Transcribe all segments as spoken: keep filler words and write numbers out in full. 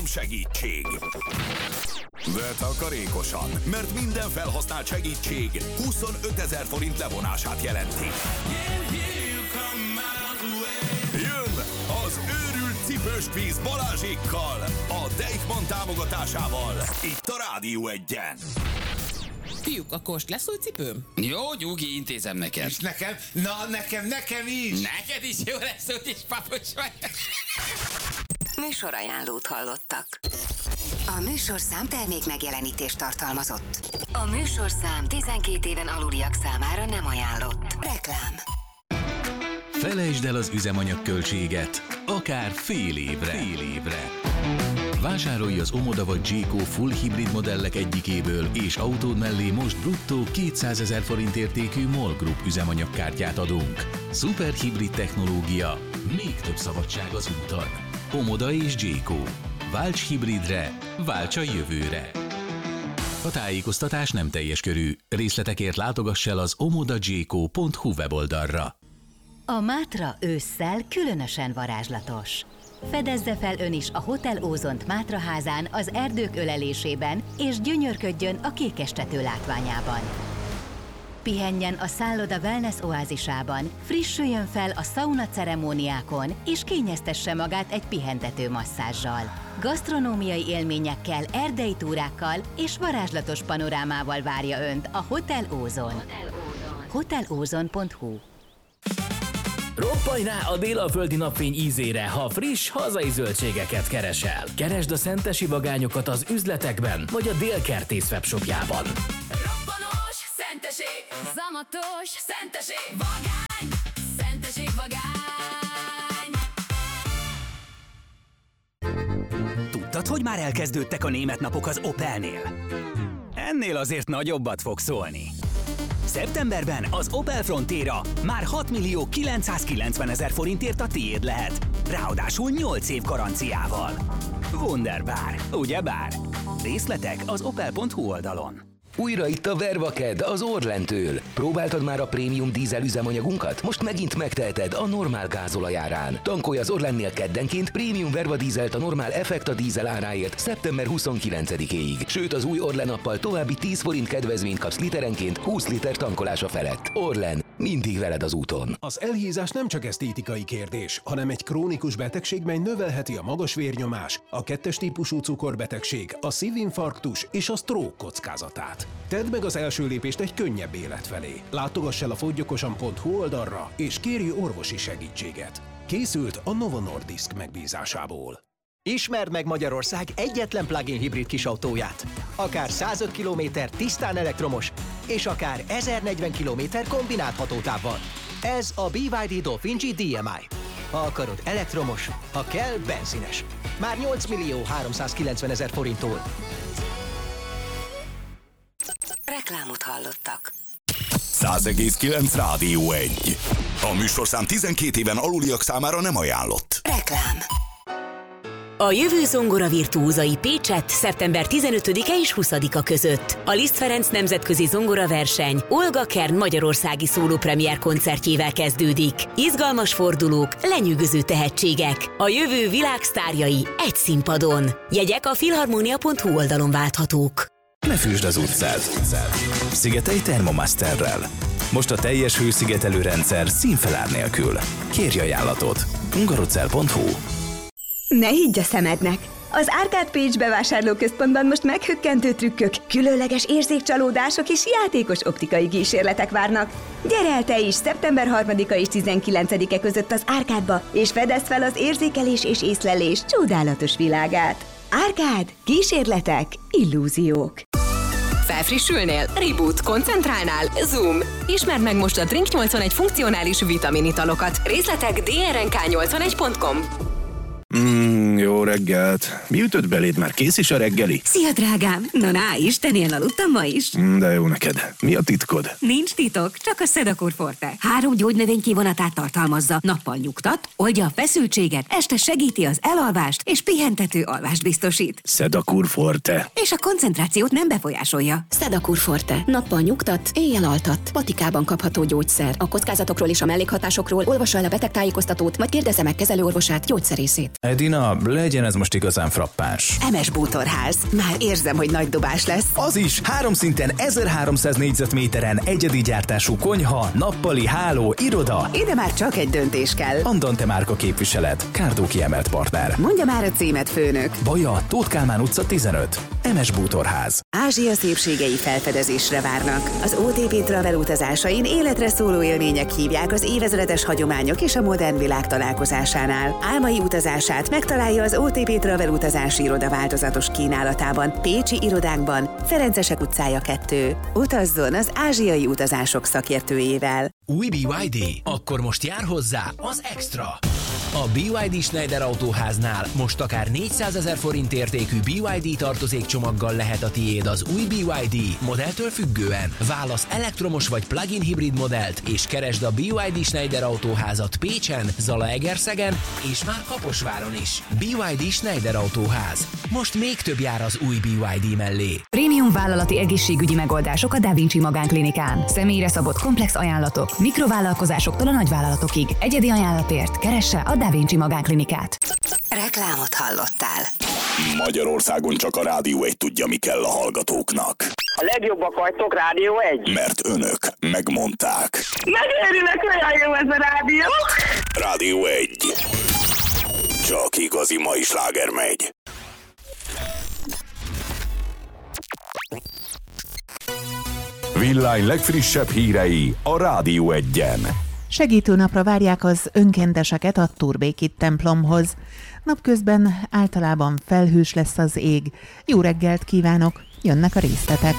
Inform segítség. De takarékosan, mert minden felhasznált segítség huszonötezer forint levonását jelenti. Jön az őrült cipős kvíz Balázsékkal, a Deichmann támogatásával, itt a Rádió egyen. Fiúk, akkor most lesz új cipőm? Jó, Gyugi, intézem neked. És nekem? Na, nekem, nekem is! Neked is jó lesz, úgyis papos vagy. Műsorajánlót hallottak. A műsorszám termék megjelenítést tartalmazott. A műsorszám tizenkét éven aluliak számára nem ajánlott. Reklám. Felejtsd el az üzemanyagköltséget, akár fél évre. Fél évre. Vásárolj az Omoda vagy Jayco full hibrid modellek egyikéből, és autód mellé most bruttó kétszázezer forint értékű MOL Group üzemanyagkártyát adunk. Szuper hibrid technológia, még több szabadság az úton. Omoda és Jayco. Válts hibridre, válts a jövőre. A tájékoztatás nem teljes körű. Részletekért látogass el az omoda jayco pont hu weboldalra. A Mátra ősszel különösen varázslatos. Fedezze fel ön is a Hotel Ózont Mátra házán az erdők ölelésében, és gyönyörködjön a kékestető látványában. Pihenjen a szálloda wellness oázisában, frissüljön fel a szauna ceremóniákon, és kényeztesse magát egy pihentető masszázsal. Gasztronómiai élményekkel, erdei túrákkal és varázslatos panorámával várja önt a Hotel Ózon. hotel ózon pont hu. Roppanj rá a délaföldi napfény ízére, ha friss, hazai zöldségeket keresel. Keresd a szentesi vagányokat az üzletekben, vagy a Délkertész webshopjában. Robbanos, szenteség, zamatos, szenteség, vagány, szenteség, vagány. Tudtad, hogy már elkezdődtek a német napok az Opelnél? Ennél azért nagyobbat fog szólni. Szeptemberben az Opel Frontera már hatmillió kilencszázkilencvenezer forintért a tiéd lehet. Ráadásul nyolc év garanciával. Wunderbar, ugyebár? Részletek az opel pont hu oldalon. Újra itt a Vervaked az Orlentől. Próbáltad már a prémium dízel üzemanyagunkat? Most megint megteheted a normál gázolajárán. Tankolj az Orlennél keddenként prémium Verva dízelt a normál Effekta dízel áráért szeptember huszonkilencedikéig. Sőt, az új Orlen appal további tíz forint kedvezményt kapsz literenként húsz liter tankolása felett. Orlen, mindig veled az úton. Az elhízás nem csak esztétikai kérdés, hanem egy krónikus betegség, mely növelheti a magas vérnyomás, a kettes típusú cukorbetegség, a szívinfarktus és a stroke kockázatát. Tedd meg az első lépést egy könnyebb élet felé. Látogass el a foggyokosan pont hu oldalra, és kérj orvosi segítséget. Készült a Novo Nordisk megbízásából. Ismerd meg Magyarország egyetlen plug-in hibrid kisautóját. Akár százöt kilométer tisztán elektromos, és akár ezernegyven kilométer kombinált hatótávval. Ez a bé vé dé Dolphin G dé em i. Ha akarod elektromos, ha kell benzines. Már nyolc millió háromszázkilencvenezer forinttól. Reklámot hallottak. száz egész kilenc Rádió egy. A műsorszám tizenkét éven aluliak számára nem ajánlott. Reklám. A jövő zongora virtuózai Pécsett szeptember tizenötödike és huszadika között. A Liszt Ferenc nemzetközi zongoraverseny Olga Kern magyarországi szólópremiér koncertjével kezdődik. Izgalmas fordulók, lenyűgöző tehetségek. A jövő világsztárjai egy színpadon. Jegyek a filharmonia pont hu oldalon válthatók. Ne fűsd az utcát. Szigetelj Thermomasterrel. Most a teljes hőszigetelő rendszer színfelár nélkül. Kérj ajánlatot. hungarocell pont hu. Ne higgy a szemednek! Az Árkád Pécs bevásárlóközpontban most meghökkentő trükkök, különleges érzékcsalódások és játékos optikai kísérletek várnak. Gyere el te is szeptember harmadika és tizenkilencedike között az Árkádba, és fedezd fel az érzékelés és észlelés csodálatos világát. Árkád, kísérletek, illúziók. Felfrissülnél? Reboot. Koncentrálnál? Zoom. Ismerd meg most a Drink nyolcvanegy funkcionális vitaminitalokat. Részletek dé er en ká nyolcvanegy pont com. Mm, jó reggelt. Mi ütött beléd? Már kész is a reggeli? Szia, drágám! Na, na, Istenén aludtam ma is. Mm, de jó neked. Mi a titkod? Nincs titok, csak a Sedakur Forte. Három gyógynövény kivonatát tartalmazza. Nappal nyugtat, oldja a feszültséget, este segíti az elalvást, és pihentető alvást biztosít. Sedakur Forte. És a koncentrációt nem befolyásolja. Sedakur Forte. Nappal nyugtat, éjjel altat. Patikában kapható gyógyszer. A kockázatokról és a mellékhatásokról olvassa el a betegtájékoztatót, majd kérdezze meg kezelőorvosát, gyógyszerészét. Edina, legyen ez most igazán frappáns. em es Bútorház. Már érzem, hogy nagy dobás lesz. Az is, három szinten ezerháromszáz négyzetméteren egyedi gyártású konyha, nappali, háló, iroda. Ide már csak egy döntés kell. Andante márka képviselet. Kárdó kiemelt partner. Mondja már a címet, főnök. Baja, Tóth Kálmán utca tizenöt. em es Bútorház. Ázsia szépségei felfedezésre várnak. Az o té pé Travel utazásain életre szóló élmények hívják az évezredes hagyományok és a modern világ találkozásánál. Álmai utazását megtalálja az o té pé Travel utazási iroda változatos kínálatában, pécsi irodánkban, Ferencesek utcája kettő. Utazzon az ázsiai utazások szakértőjével. Új bé ipszilon dé? Akkor most jár hozzá az Extra! A bé ipszilon dé Schneider Autóháznál most akár négyszázezer forint értékű bé ipszilon dé tartozékcsomaggal lehet a tiéd az új bé ipszilon dé modelltől függően. Válasz elektromos vagy plug-in hibrid modellt, és keresd a bé ipszilon dé Schneider Autóházat Pécsen, Zalaegerszegen és már Kaposváron is. bé ipszilon dé Schneider Autóház. Most még több jár az új bé ipszilon dé mellé. Prémium vállalati egészségügyi megoldások a Da Vinci Magánklinikán. Személyre szabott komplex ajánlatok, mikrovállalkozásoktól a nagyvállalatokig. Egyedi ajánlatért keresse a Da Vinci Magánklinikát. Reklámot hallottál. Magyarországon csak a Rádió egy tudja, mi kell a hallgatóknak. A legjobbak vagytok, Rádió egy. Mert önök megmondták. Megérülök, olyan jó ez a rádió. Rádió egy. Csak igazi mai sláger megy. Villány legfrissebb hírei a Rádió egyen. Segítőnapra várják az önkénteseket a Turbékit templomhoz. Napközben általában felhős lesz az ég. Jó reggelt kívánok, jönnek a részletek.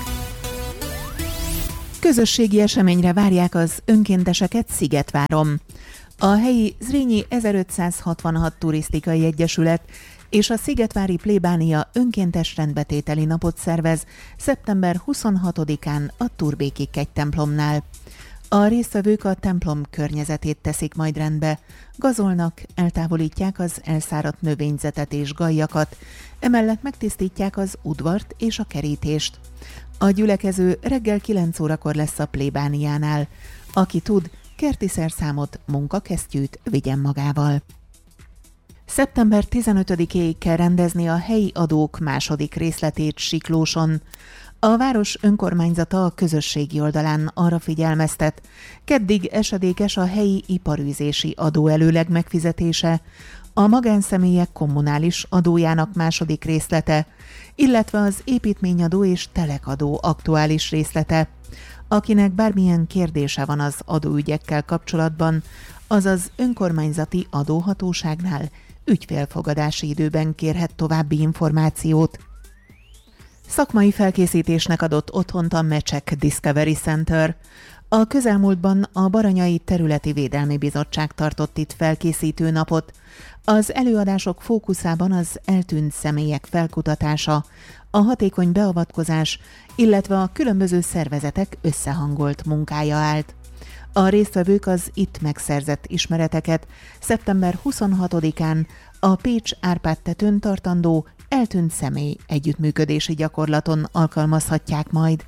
Közösségi eseményre várják az önkénteseket Szigetváron. A helyi Zrínyi ezerötszázhatvanhat turisztikai egyesület és a Szigetvári plébánia önkéntes rendbetételi napot szervez szeptember huszonhatodikán a Turbékik egy templomnál. A résztvevők a templom környezetét teszik majd rendbe, gazolnak, eltávolítják az elszáradt növényzetet és gajjakat, emellett megtisztítják az udvart és a kerítést. A gyülekező reggel kilenc órakor lesz a plébániánál. Aki tud, kerti szerszámot, munkakesztyűt vigyen magával. szeptember tizenötödikéig kell rendezni a helyi adók második részletét Siklóson. A város önkormányzata a közösségi oldalán arra figyelmeztet, keddig esedékes a helyi iparűzési adóelőleg megfizetése, a magánszemélyek kommunális adójának második részlete, illetve az építményadó és telekadó aktuális részlete. Akinek bármilyen kérdése van az adóügyekkel kapcsolatban, azaz önkormányzati adóhatóságnál ügyfélfogadási időben kérhet további információt. Szakmai felkészítésnek adott otthont a Mecsek Discovery Center. A közelmúltban a Baranyai Területi Védelmi Bizottság tartott itt felkészítő napot. Az előadások fókuszában az eltűnt személyek felkutatása, a hatékony beavatkozás, illetve a különböző szervezetek összehangolt munkája állt. A résztvevők az itt megszerzett ismereteket szeptember huszonhatodikán a Pécs Árpád-tetőn tartandó eltűnt személy együttműködési gyakorlaton alkalmazhatják majd.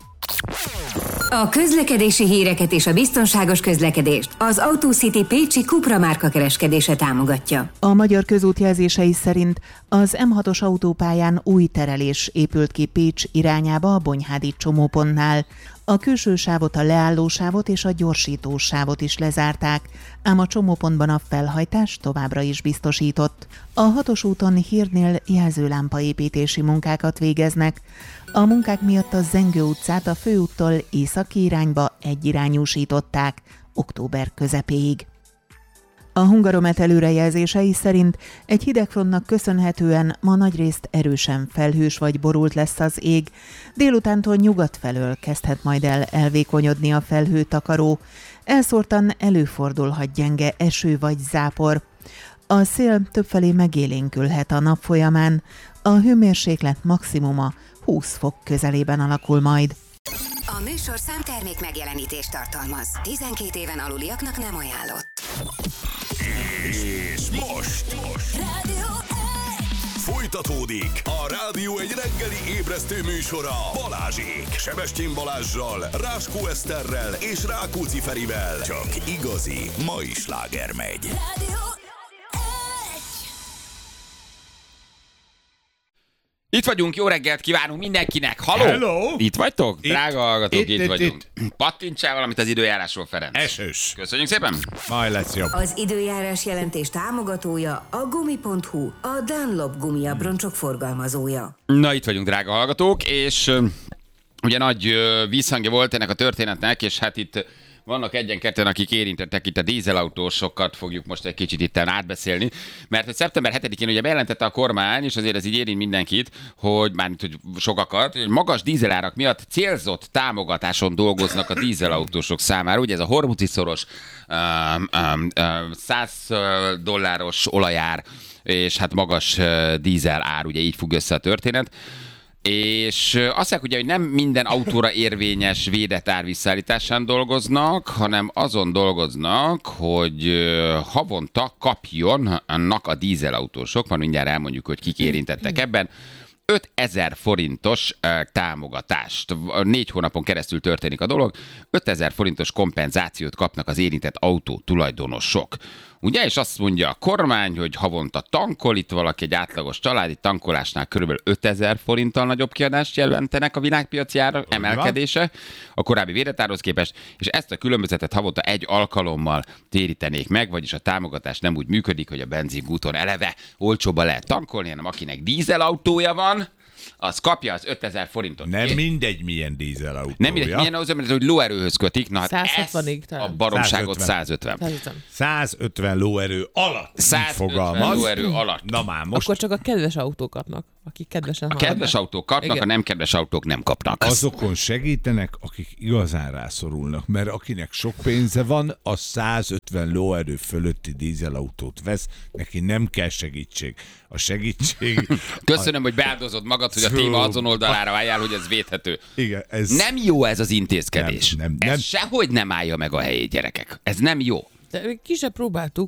A közlekedési híreket és a biztonságos közlekedést az AutoCity Pécsi Cupra márka kereskedése támogatja. A magyar közút jelzései szerint az em hatos autópályán új terelés épült ki Pécs irányába a Bonyhádi csomópontnál. A külső sávot, a leállósávot és a gyorsítósávot is lezárták, ám a csomópontban a felhajtás továbbra is biztosított. A hatos úton Hírnél jelzőlámpaépítési munkákat végeznek. A munkák miatt a Zengő utcát a főúttól északi irányba egyirányúsították október közepéig. A Hungaromet előrejelzései szerint egy hidegfrontnak köszönhetően ma nagyrészt erősen felhős vagy borult lesz az ég. Délutántól nyugat felől kezdhet majd el elvékonyodni a felhőtakaró. Elszórtan előfordulhat gyenge eső vagy zápor. A szél többfelé megélénkülhet a nap folyamán. A hőmérséklet maximuma húsz fok közelében alakul majd. A műsorszám termék megjelenítést tartalmaz. tizenkét éven aluliaknak nem ajánlott. És most, most. Folytatódik a Rádió egy reggeli ébresztő műsora Balázsék, Sebestyén Balázssal, Ráskó Eszterrel és Rákóczi Ferivel. Csak igazi mai sláger megy. Itt vagyunk, jó reggelt kívánunk mindenkinek. Halló? Hello. Itt vagytok? Itt. Drága hallgatók, itt, Itt, itt, itt, vagyunk. Itt. Pattintsál valamit az időjárásról, Ferenc. Esős. Köszönjük szépen. Majd lesz jobb. Az időjárás jelentés támogatója a gumi pont hu, a Dunlop gumiabroncsok forgalmazója. Na, itt vagyunk, drága hallgatók, és uh, ugye nagy uh, vízhangja volt ennek a történetnek, és hát itt vannak egyen-ketten, akik érintettek, itt a dízelautósokat fogjuk most egy kicsit itt átbeszélni, mert hogy szeptember hetedikén ugye bejelentette a kormány, és azért ez így érint mindenkit, hogy mármint, hogy sokakat, hogy magas dízelárak miatt célzott támogatáson dolgoznak a dízelautósok számára. Ugye ez a Hormuzzi-szoros um, um, um, száz dolláros olajár, és hát magas uh, dízel ár, ugye így függ össze a történet. És azt mondják ugye, hogy nem minden autóra érvényes védett ár visszaállításán dolgoznak, hanem azon dolgoznak, hogy havonta kapjonnak a dízelautósok, már mindjárt elmondjuk, hogy kik érintettek ebben, ötezer forintos támogatást. Négy hónapon keresztül történik a dolog. ötezer forintos kompenzációt kapnak az érintett autó tulajdonosok. Ugye, és azt mondja a kormány, hogy havonta tankol, itt valaki egy átlagos családi tankolásnál körülbelül ötezer forinttal nagyobb kiadást jelentenek a világpiaci ára emelkedése a korábbi védetárhoz képest, és ezt a különbözetet havonta egy alkalommal térítenék meg, vagyis a támogatás nem úgy működik, hogy a benzingúton eleve olcsóban lehet tankolni, hanem akinek dízelautója van, az kapja az ötezer forintot. Nem mindegy, milyen dízelautója. Nem mindegy, milyen az, mert hogy lóerőhöz kötik. Na hát százhatvanig a baromságot százötven. százötven lóerő alatt. százötven lóerő alatt. Na már most. Akkor csak a kedves autók kapnak, akik kedvesen A haladnak. kedves autók kapnak, igen. A nem kedves autók nem kapnak. Azokon segítenek, akik igazán rászorulnak, mert akinek sok pénze van, az százötven lóerő fölötti dízelautót vesz, neki nem kell segítség. A segítség... Köszönöm, a... hogy beáldozod magad, hogy a téma azon oldalára álljál, hogy ez védhető. Igen, ez... Nem jó ez az intézkedés. Nem, nem, nem. Ez sehogy nem állja meg a helyét, gyerekek. Ez nem jó. De ki se próbáltuk.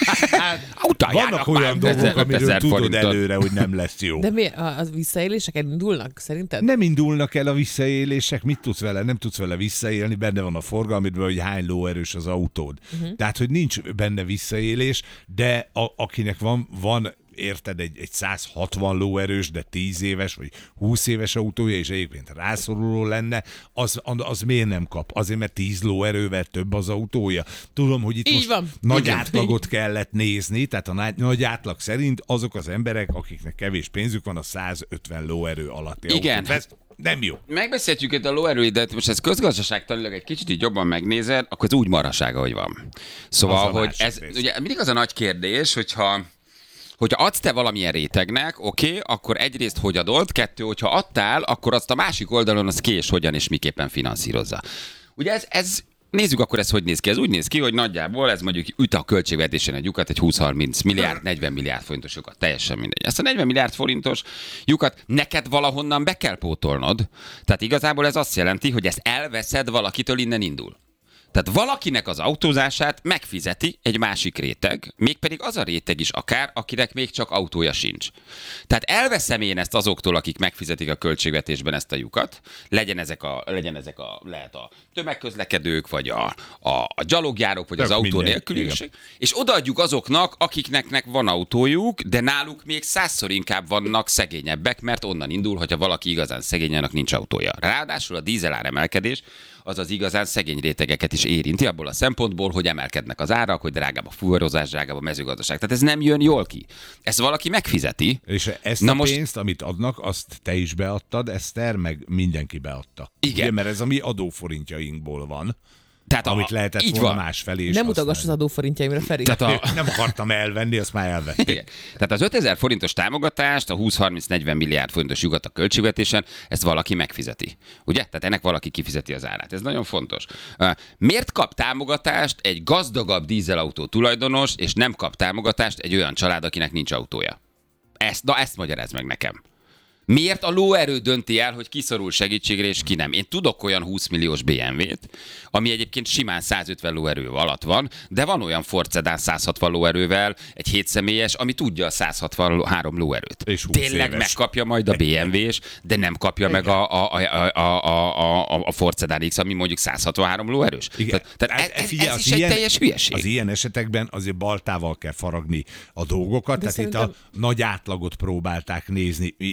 Vannak olyan dolgok, amiről tudod forintot. Előre, hogy nem lesz jó. De mi, a, a visszaélések indulnak szerinted? Nem indulnak el a visszaélések, mit tudsz vele? Nem tudsz vele visszaélni, benne van a forgalmidban, hogy hány lóerős az autód. Uh-huh. Tehát, hogy nincs benne visszaélés, de a, akinek van, van érted, egy, egy száz hatvan lóerős, de tíz éves, vagy húsz éves autója, és egyébként rászoruló lenne, az, az miért nem kap? Azért, mert tíz lóerővel több az autója. Tudom, hogy itt így most van. nagy Igen. átlagot kellett nézni, tehát a nagy átlag szerint azok az emberek, akiknek kevés pénzük van, a százötven lóerő alatti igen. autót vesz. Nem jó. Megbeszéltük itt a lóerőidet, most ez közgazdaságtanilag egy kicsit így jobban megnézed, akkor ez úgy marhaság, ahogy van. Szóval, hogy ez rész. Ugye mindig az a nagy kérdés, hogyha Hogyha adsz te valamilyen rétegnek, oké, okay, akkor egyrészt hogy adod, kettő, hogyha adtál, akkor azt a másik oldalon az ki és hogyan és miképpen finanszírozza. Ugye ez, ez nézzük akkor ez hogy néz ki. Ez úgy néz ki, hogy nagyjából ez mondjuk üt a költségvetésen egy lyukat, egy húsz-harminc milliárd, negyven milliárd forintos lyukat, teljesen mindegy. Ezt a negyven milliárd forintos lyukat neked valahonnan be kell pótolnod. Tehát igazából ez azt jelenti, hogy ezt elveszed valakitől, innen indul. Tehát valakinek az autózását megfizeti egy másik réteg, mégpedig az a réteg is akár, akinek még csak autója sincs. Tehát elveszem én ezt azoktól, akik megfizetik a költségvetésben ezt a lyukat, legyen ezek a, legyen ezek a lehet a tömegközlekedők, vagy a, a, a gyalogjárók, vagy Tök az autó nélküliség, és odaadjuk azoknak, akiknek van autójuk, de náluk még százszor inkább vannak szegényebbek, mert onnan indul, hogyha valaki igazán szegény, annak nincs autója. Ráadásul a dízelár emelkedés az az igazán szegény rétegeket is érinti, abból a szempontból, hogy emelkednek az árak, hogy drágább a fuvarozás, drágább a mezőgazdaság. Tehát ez nem jön jól ki. Ezt valaki megfizeti. És ezt Na a most... pénzt, amit adnak, azt te is beadtad, Eszter, meg mindenki beadta. Igen. Ugye, mert ez a mi adóforintjainkból van. Tehát amit a, lehetett volna másfelé is. Nem utogass az adóforintjaimra, Feri. Tehát a... Nem akartam elvenni, azt már elvették. Igen. Tehát az ötezer forintos támogatást, a húsz-harminc-negyven milliárd forintos lyukat a költségvetésen, ezt valaki megfizeti. Ugye? Tehát ennek valaki kifizeti az árát. Ez nagyon fontos. Miért kap támogatást egy gazdagabb dízelautó tulajdonos, és nem kap támogatást egy olyan család, akinek nincs autója? Ezt, na ezt magyarázd meg nekem. Miért a lóerő dönti el, hogy ki szorul segítségre, és ki nem? Én tudok olyan húsz milliós bé em vét, ami egyébként simán százötven lóerő alatt van, de van olyan Ford Sedan száz hatvan lóerővel, egy hétszemélyes, ami tudja a száz hatvanhárom lóerőt. Tényleg éves. Megkapja majd a bé em vés, de nem kapja meg a, a, a, a, a, a, a Ford Sedan X, ami mondjuk száz hatvanhárom lóerős. Igen. Tehát, tehát ez, figyelj, ez is ilyen, egy teljes hülyeség. Az ilyen esetekben azért baltával kell faragni a dolgokat, de tehát szerintem... itt a nagy átlagot próbálták nézni. Minden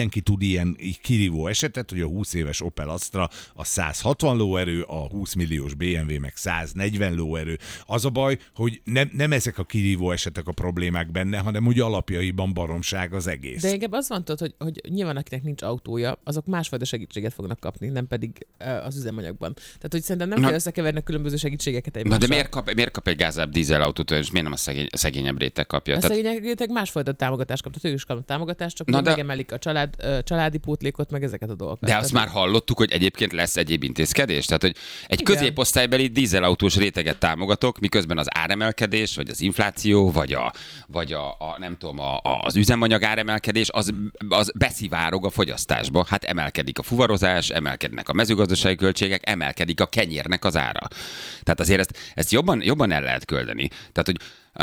mindenki tud ilyen kirívó esetet, hogy a húsz éves Opel Astra a száz hatvan lóerő, a húsz milliós bé em vé meg száz negyven lóerő. Az a baj, hogy nem, nem ezek a kirívó esetek a problémák benne, hanem úgy alapjaiban baromság az egész. De inkább azt mondtad, hogy, hogy nyilván akinek nincs autója, azok másfajta segítséget fognak kapni, nem pedig az üzemanyagban. Tehát, hogy szerintem nem Na, kell összekeverni a különböző segítségeket egymással. Na de miért kap, miért kap egy gázább dízelautót, és miért nem a, szegény, a szegényebb réteg kapja? A Tehát... szegényebb réteg másfajta támogatást kapta, ők is kapnak támogatást, csak Na de... megemelik a család, családi pótlékot, meg ezeket a dolgokat. De azt már hallottuk, hogy egyébként lesz egyéb intézkedés? Tehát, hogy egy Igen. középosztálybeli dízelautós réteget támogatok, miközben az áremelkedés, vagy az infláció, vagy a, vagy a, a nem tudom, a, a, az üzemanyag áremelkedés, az, az beszivárog a fogyasztásba. Hát emelkedik a fuvarozás, emelkednek a mezőgazdasági költségek, emelkedik a kenyérnek az ára. Tehát azért ezt, ezt jobban, jobban el lehet küldeni. Tehát, hogy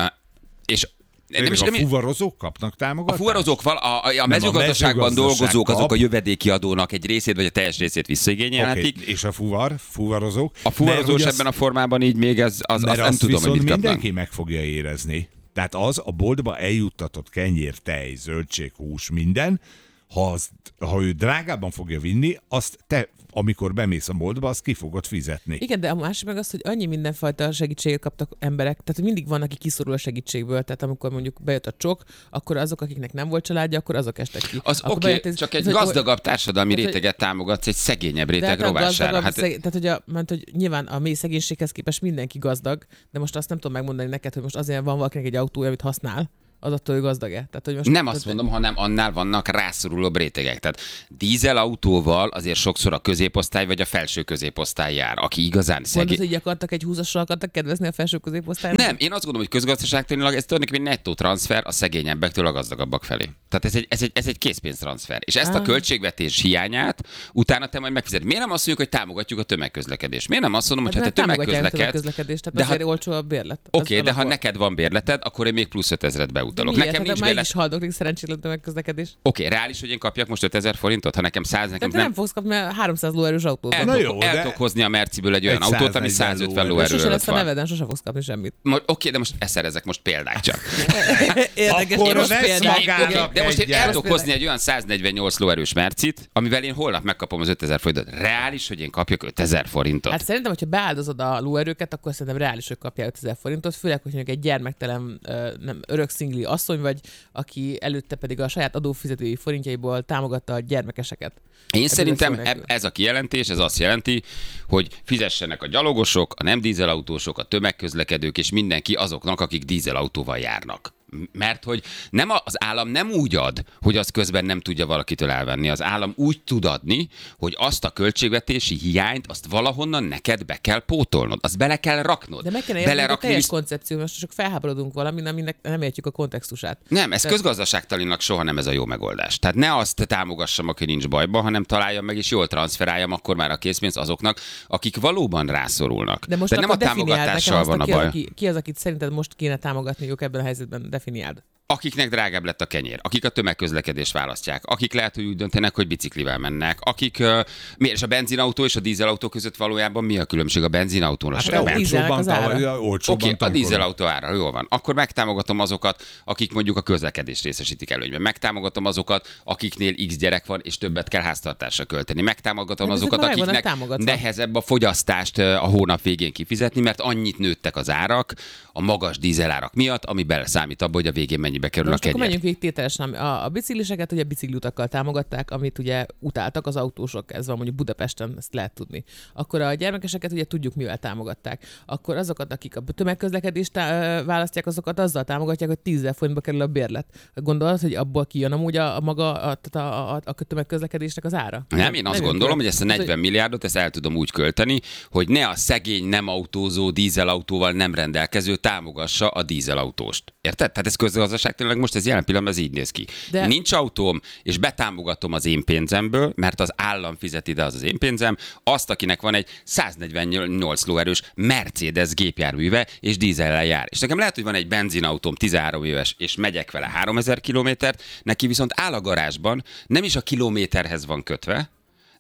és Nem is, a nem fuvarozók kapnak támogatást? A fuvarozók, a, a, a mezőgazdaságban a dolgozók, kap. azok a jövedéki adónak egy részét, vagy a teljes részét visszaigényelhetik. Okay. És a fuvar, fuvarozók? A fuvarozós ebben az... a formában így még ez, az, az nem tudom, hogy mit kapnak. Mindenki meg fogja érezni. Tehát az a boltba eljuttatott kenyér, tej, zöldség, hús, minden, ha, az, ha ő drágában fogja vinni, azt te, amikor bemész a boltba, azt ki fogod fizetni. Igen, de a másik meg az, hogy annyi mindenfajta segítséget kaptak emberek, tehát hogy mindig van, aki kiszorul a segítségből, tehát amikor mondjuk bejött a csok, akkor azok, akiknek nem volt családja, akkor azok estek ki. Az oké, okay, csak egy gazdagabb társadalmi tehát, réteget támogatsz egy szegényebb réteg rovására. Hát... Szeg... Tehát, hogy, a, mert, hogy nyilván a mély szegénységhez képest mindenki gazdag, de most azt nem tudom megmondani neked, hogy most azért van valakinek egy autója, amit használ, az attól, hogy gazdag-e? Tehát, hogy most nem azt mondom, hanem annál vannak rászorulóbb rétegek. Tehát dízelautóval azért sokszor a középosztály vagy a felső középosztály jár, aki igazán szegény. Mondod, hogy akartak egy húszassal akartak kedvezni a felső középosztálynak? Nem, én azt gondolom, hogy közgazdaságtanilag ez tulajdonképpen egy nettó transfer a szegényebbektől a gazdagabbak felé. Tehát ez egy, ez egy, ez egy készpénztranszfer. És ezt ah. a költségvetés hiányát utána te majd megfizet. Miért nem azt mondjuk, hogy támogatjuk a tömegközlekedést? Miért nem azt mondom, hogy hát, hát te tömegközlekedést, tehát azért olcsó a bérlet. Oké, okay, de ha neked van bérleted, akkor én még plusz ötezret utalok. Nekem nincs bérlet. Is haldoklik szerencsétlen tömegközlekedés. Oké, okay, reális, hogy én kapjak most ötezer forintot, ha nekem száz, nekem nem... nem fogsz kapni háromszáz lóerős autót. El, jó, el tudok hozni a Merciből egy olyan egy autót, ami százötven lóerő előtt van. Sose lesz a neveden, sose fogsz kapni semmit. Oké, okay, de most eszerezek most példák csak. Érdekes, akkor most okay, de most én el tudok hozni egy olyan száznegyvennyolc lóerős Mercit, amivel én holnap megkapom az ötezer forintot. Reális, hogy én kapjak ötezer forintot. Hát szerintem, hogyha beáldozod a lóerőket, akkor szerintem reális, hogy kapjál ötezer forintot, főleg, hogy egy gyermektelen, nem örök szingli asszony vagy, aki előtte pedig a saját adófizetői forintjaiból támogatta a gyermekeseket. Én Ebből szerintem ez a kijelentés, ez azt jelenti, hogy fizessenek a gyalogosok, a nem dízelautósok, a tömegközlekedők és mindenki azoknak, akik dízelautóval járnak. Mert hogy nem a, az állam nem úgy ad, hogy az közben nem tudja valakitől elvenni. Az állam úgy tud adni, hogy azt a költségvetési hiányt, azt valahonnan neked be kell pótolnod. Azt bele kell raknod. De meg kell érteni a teljes koncepció, most csak felháborodunk valami, aminek nem értjük a kontextusát. Nem, ez Tehát... közgazdaságtanilag soha nem ez a jó megoldás. Tehát ne azt támogassam, aki nincs bajban, hanem találjam meg és jól transferáljam akkor már a készpénzt azoknak, akik valóban rászorulnak. De most De nem a támogatással van a baj. Ki, ki az, akit szerinted most kéne támogatniuk ebben a helyzetben? Definiáld. Akiknek drágább lett a kenyér, akik a tömegközlekedést választják, akik lehet, hogy úgy döntenek, hogy biciklivel mennek, akik... Uh, miért? És a benzinautó és a dízelautó között valójában mi a különbség a benzinautónak? Hát a olcsóban, olcsóban Oké, a dízelautó ára, jól van. Akkor megtámogatom azokat, akik mondjuk a közlekedést részesítik előnyben. Megtámogatom azokat, akiknél X gyerek van, és többet kell háztartásra költeni. Megtámogatom de azokat, akiknek nehezebb a fogyasztást a hónap végén kifizetni, mert annyit nőttek az árak a magas dízelárak miatt, ami beleszámít abba, hogy a végén mennyibe kerül most a kenyér. Akkor menjünk végig tételesen. A, a bicikliseket ugye bicikliutakkal támogatták, amit ugye utáltak az autósok, ez van mondjuk Budapesten, ezt lehet tudni. Akkor a gyermekeseket ugye tudjuk, mivel támogatták. Akkor azokat, akik a tömegközlekedést tá- választják, azokat azzal támogatják, hogy tízezer forintba kerül a bérlet. Gondolod, hogy abból kijön amúgy a, a maga a, a, a, a tömegközlekedésnek az ára? Nem, én azt nem gondolom, hogy ezt a negyven milliárdot ezt el tudom úgy költeni, hogy ne a szegény, nem autózó, dízelautóval nem rendelkező támogassa a dízelautóst. Érted? Tehát ez közgazdaságtanilag most ez jelen pillanatban ez így néz ki. De... Nincs autóm, és betámogatom az én pénzemből, mert az állam fizet ide, az az én pénzem, azt, akinek van egy száznegyvennyolc lóerős Mercedes gépjárműve, és dízellel jár. És nekem lehet, hogy van egy benzinautóm tizenhárom éves, és megyek vele háromezer kilométert, neki viszont áll a garázsban, nem is a kilométerhez van kötve,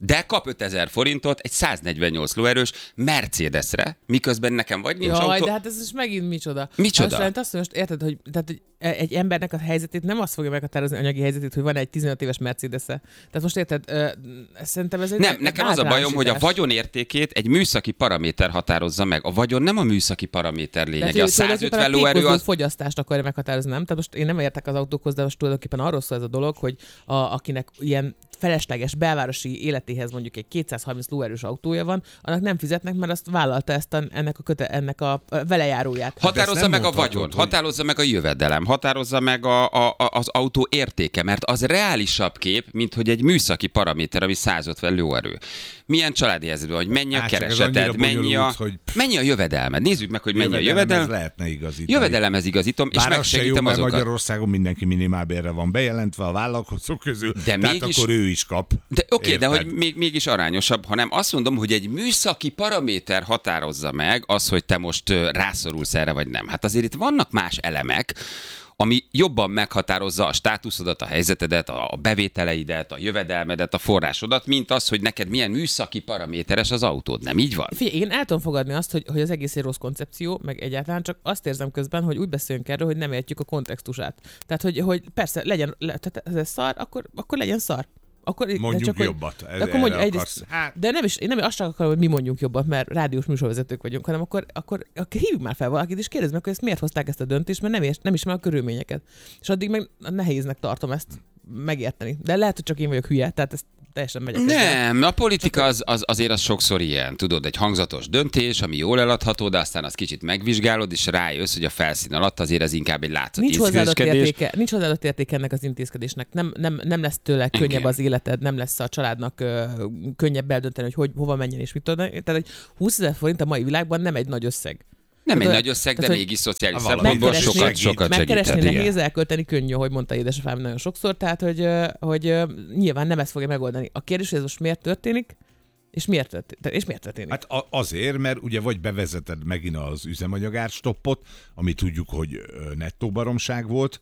de kap ötezer forintot egy száznegyvennyolc lóerős Mercedesre, miközben nekem vagy nincs Jaj, autó. de hát ez is megint micsoda. Micsoda? Azt, azt most érted, hogy, tehát, hogy egy embernek a helyzetét nem azt fogja meghatározni, anyagi helyzetét, hogy van egy tizenöt éves Mercedes-e. Tehát most érted, ö, szerintem ez egy Nem, nekem az a bajom, hogy a vagyon értékét egy műszaki paraméter határozza meg. A vagyon nem a műszaki paraméter lényege. A százötven lóerő az... fogyasztást akarja meghatározni, nem? Tehát most én nem értek az autókhoz, de most tulajdonképpen arról szól ez a dolog, hogy a, akinek ilyen felesleges belvárosi életéhez mondjuk egy kétszázharminc lóerős autója van, annak nem fizetnek, mert azt vállalta ezt a, ennek a, köte, ennek a velejáróját. Határozza meg a vagyon, hogy... határozza meg a jövedelem, határozza meg a, a, a, az autó értéke, mert az reálisabb kép, mint hogy egy műszaki paraméter, ami százötven lóerő. Milyen családi helyzetben, hogy mennyi a hát, kereseted, mennyi a, hogy... mennyi a jövedelmed. Nézzük meg, hogy mennyi a jövedelem. lehetne igazítani. Jövedelemhez igazítom, és megsegítem azokat. Magyarországon mindenki minimálbérre van bejelentve a vállalkozók közül, de tehát mégis... akkor ő is kap. De oké, okay, de hogy még, mégis arányosabb, hanem azt mondom, hogy egy műszaki paraméter határozza meg az, hogy te most rászorulsz erre, vagy nem. Hát azért itt vannak más elemek, ami jobban meghatározza a státuszodat, a helyzetedet, a bevételeidet, a jövedelmedet, a forrásodat, mint az, hogy neked milyen műszaki paraméteres az autód. Nem így van? Figyelj, én el tudom fogadni azt, hogy, hogy az egész egy rossz koncepció, meg egyáltalán csak azt érzem közben, hogy úgy beszélünk erről, hogy nem értjük a kontextusát. Tehát, hogy, hogy persze legyen, le, tehát ez szar, akkor, akkor legyen szar. Akkor, mondjuk csak, jobbat. Hogy, akkor mondjuk egyrészt, hát. De nem is, én nem azt csak akarom, hogy mi mondjunk jobbat, mert rádiós műsorvezetők vagyunk, hanem akkor, akkor, akkor hívjuk már fel valakit, és kérdezd meg, hogy ezt miért hozták ezt a döntést, mert nem, nem ismer a körülményeket. És addig meg nehéznek tartom ezt megérteni. De lehet, hogy csak én vagyok hülye, tehát ezt teljesen megyek. Nem, a politika az, az, azért az sokszor ilyen. Tudod, egy hangzatos döntés, ami jól eladható, de aztán azt kicsit megvizsgálod, és rájössz, hogy a felszín alatt azért ez inkább egy látszat nincs hozzáadott értéke, nincs hozzáadott értéke ennek az intézkedésnek. Nem, nem, nem lesz tőle könnyebb okay. az életed, nem lesz a családnak ö, könnyebb eldönteni, hogy, hogy hova menjen és mit tudod. Tehát egy húszezer forint a mai világban nem egy nagy összeg. Nem tudod, egy nagy összeg, de mégis szociális szempontból sokat, sokat megkeresni nehéz, elkölteni könnyű, hogy mondta édesapám nagyon sokszor, tehát hogy, hogy nyilván nem ezt fogja megoldani. A kérdés, hogy ez most miért történik, és miért történik? És miért történik? Hát azért, mert ugye vagy bevezeted megint az üzemanyagárstoppot, ami tudjuk, hogy nettó baromság volt,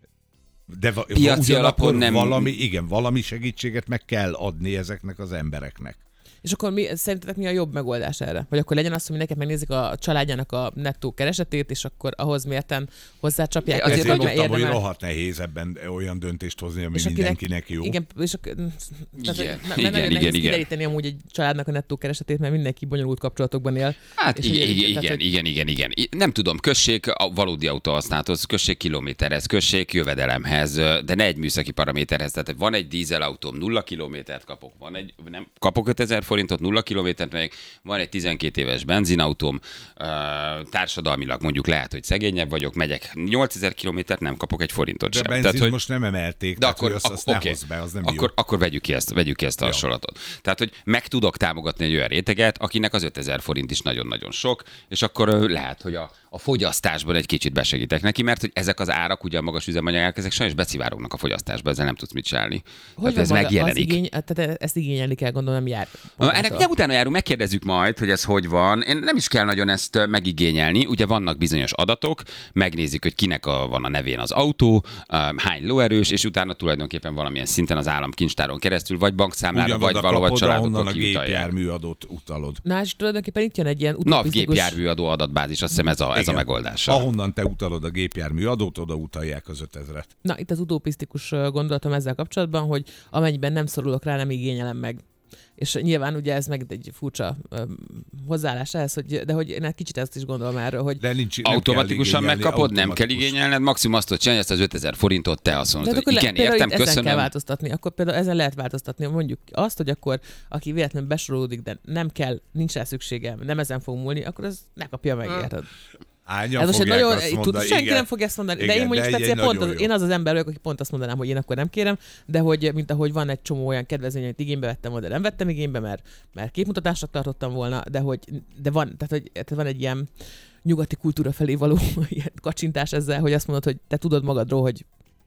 de piaci alapon nem... valami, igen, valami segítséget meg kell adni ezeknek az embereknek. És akkor mi, szerintetek mi a jobb megoldás erre? Vagy akkor legyen az, hogy mindenki megnézik a családjának a nettó keresetét, és akkor ahhoz mérten hozzácsapják. Azért mondtam, érdemel... hogy rohadt nehéz ebben olyan döntést hozni, ami és mindenkinek jó. Igen, és akkor, igen, tehát, igen, nagyon igen, nehéz igen. kideríteni amúgy egy családnak a nettó keresetét, mert mindenki bonyolult kapcsolatokban él. Hát igen, igen, igen, igen, tehát, igen, igen, igen. Nem tudom, kössék a valódi autóhasználathoz, kössék kilométerhez, kössék jövedelemhez, de ne egy műszaki paraméterhez. Tehát van egy dízelautóm, nulla kilométert kapok, van egy, nem, kapok ötezer forintot, nulla kilométert megyek, van egy tizenkét éves benzinautóm, társadalmilag mondjuk lehet, hogy szegényebb vagyok, megyek nyolcezer kilométert, nem kapok egy forintot de sem. De benzin tehát, hogy... most nem emelték, de akkor, azt, azt okay. ne hozz be, az nem akkor, jó. Akkor vegyük ki ezt, vegyük ki ezt a jó. hasonlatot. Tehát, hogy meg tudok támogatni egy olyan réteget, akinek az ötezer forint is nagyon-nagyon sok, és akkor lehet, hogy a, a fogyasztásban egy kicsit besegítek neki, mert hogy ezek az árak, ugye a magas üzemanyagák, ezek sajnos becivárognak a fogyasztásba, ezzel nem tudsz mit csinálni. Hogy ez megjelenik. Igény, tehát ezt igényelni kell, gondolom, jár. Ennek ugye utána járunk, megkérdezzük majd, hogy ez hogy van. Én nem is kell nagyon ezt megigényelni. Ugye vannak bizonyos adatok, megnézik, hogy kinek a, van a nevén az autó, hány lóerős, és utána tulajdonképpen valamilyen szinten az államkincstáron keresztül, vagy bankszámlára, vagy valahol családokon kiutalják. Gépjárműadót utalod. Na, és tulajdonképpen itt jön egy ilyen utopisztikus... Na, gépjárműadó adatbázis, azt hiszem ez a, ez a megoldása. Ahonnan te utalod a gépjárműadót, oda utalják az ötezret. Na, itt az utopisztikus gondolatom ezzel kapcsolatban, hogy amennyiben nem szorulok rá, nem igényelem meg. És nyilván ugye ez meg egy furcsa um, hozzáállás ehhez, hogy, de hogy én egy kicsit ezt is gondolom erről, hogy... De nincs, automatikusan megkapod, automatikus. Nem kell igényelned, maximum azt, hogy csinálj ezt az ötezer forintot, te azt mondod, hogy igen, értem, köszönöm. Ezen kell változtatni, akkor például ezen lehet változtatni, mondjuk azt, hogy akkor aki véletlenül besorolódik, de nem kell, nincs rá szüksége, nem ezen fog múlni, akkor az ne kapja meg, érted? Hányan ez fogják nagyon, azt mondani, senki igen. nem fogja ezt mondani, Igen, de én mondjuk de speciál pont az, én az az ember vagyok, aki pont azt mondanám, hogy én akkor nem kérem, de hogy mint ahogy van egy csomó olyan kedvezmény, amit igénybe vettem volna, de nem vettem igénybe, mert, mert képmutatásnak tartottam volna, de hogy de van, tehát, hogy, tehát van egy ilyen nyugati kultúra felé való ilyen kacsintás ezzel, hogy azt mondod, hogy te tudod magadról, hogy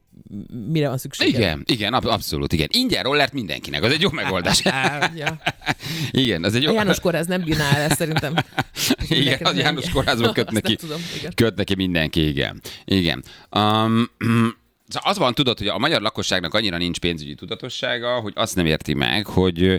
mire van szükség. Igen, igen, abszolút, igen. Ingyen rollert mindenkinek, az egy jó megoldás. Ja. Igen, az egy jó... A János Kórház nem bírná el ezt szerintem. Igen, az János Kórházban köt neki, tudom, köt neki mindenki, igen. Igen. Um, az van, tudod, hogy a magyar lakosságnak annyira nincs pénzügyi tudatossága, hogy azt nem érti meg, hogy,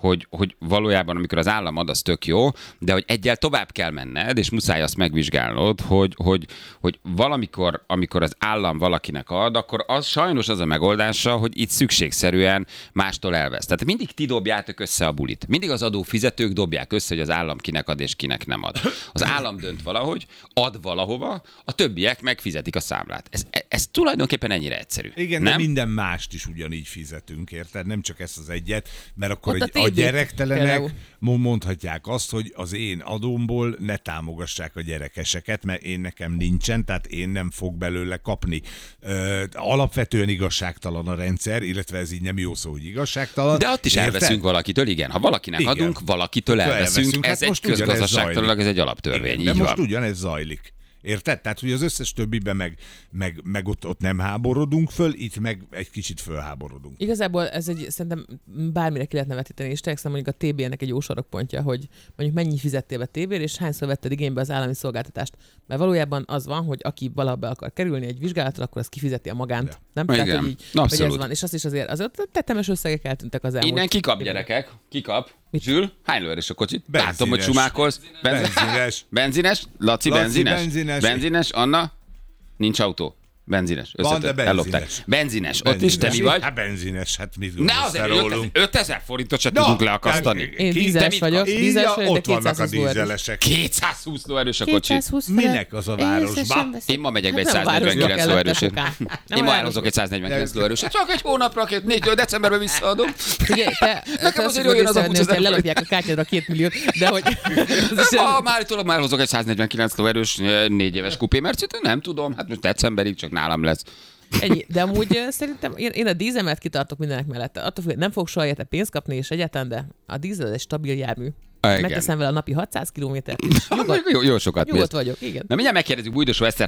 hogy, hogy valójában amikor az állam ad, az tök jó, de hogy egyel tovább kell menned, és muszáj azt megvizsgálnod, hogy, hogy, hogy valamikor, amikor az állam valakinek ad, akkor az sajnos az a megoldása, hogy itt szükségszerűen mástól elvesz. Tehát mindig ti dobjátok össze a bulit. Mindig az adófizetők dobják össze, hogy az állam kinek ad és kinek nem ad. Az állam dönt valahogy, ad valahova, a többiek megfizetik a számlát. Ez, ez tulajdonképpen ennyire egyszerű. Igen, nem? de minden mást is ugyanígy fizetünk, érted? Nem csak ezt az egyet, mert akkor Ott egy, a a té vét gyerektelenek például. mondhatják azt, hogy az én adómból ne támogassák a gyerekeseket, mert én nekem nincsen, tehát én nem fog belőle kapni. Ö, alapvetően igazságtalan a rendszer, illetve ez így nem jó szó, hogy igazságtalan. De ott is érted? elveszünk valakitől, igen. Ha valakinek Igen. adunk, valakitől elveszünk. Elveszünk. Ez Hát egy most ugyanez közgazdaságtanilag, zajlik. ez egy alaptörvény. Igen, de így most van. ugyanez zajlik. Érted? Tehát, hogy az összes többiben meg, meg, meg ott, ott nem háborodunk föl, itt meg egy kicsit fölháborodunk. Igazából ez egy, szerintem bármire ki lehetne vetíteni, és tényleg mondjuk a té bé-nek egy jó sarokpontja, hogy mondjuk mennyi fizettél be té vére, és hányszor vetted igénybe az állami szolgáltatást. Mert valójában az van, hogy aki valaha be akar kerülni egy vizsgálatra, akkor az kifizeti a magánt. De. Nem? Igen. Tehát, hogy, így, hogy Abszolút. ez van. És azt is azért, azért tetemes összegek eltűntek az elmúlt. Innen kikap, gyerekek? Kikap? Zsül, hány lóerős a kocsit? Benzines. Látom, hogy sumákolsz. Benzines. Benzines? Laci, Laci, benzines? benzines. Benzines? Anna? Nincs autó. Benzines. Van, de Összetört. benzines. Ellopták. Benzines. Ott is te mi vagy? Hát benzines, hát mit Ne gondolsz azért te rólunk? ötezer forintot se Na, tudunk leakasztani. Én dízeles vagyok, Így, dízeles ja, vagyok, de ott vannak a kétszázhúsz lóerős. dízelesek. kétszázhúsz lóerős a kocsi. kétszázhúsz Minek az a városba? Én ma megyek be egy Hát nem a száznegyvenkilenc városba lóerősért. kellett, apukám. Nem Én a ma városba. elhozok egy száznegyvenkilenc lóerőset. Csak egy hónapra, két, négy, decemberben visszaadom. Figyelj, te, Nekem te azért azt jöjjön az fogod a észrevenni, hogy húszezer lelopják a kártyádra két milliót, de hogy... Ha már itt már hozok egy száznegyvenkilenc lóerős négy éves kupé, mert nem tudom, hát most decemberig csak nálam lesz. Ennyi. De amúgy eh, szerintem én, én a dízemet kitartok mindenek mellett. Attól függ, nem fog soha érte pénzt kapni, és egyáltalán, de a dízel egy stabil jármű. Igen. Megteszem vele a napi hatszáz kilométert. Jó, jó sokat Nyugodt mész. vagyok, igen. Na mindjárt megkérdezzük Bújdosó Esztert,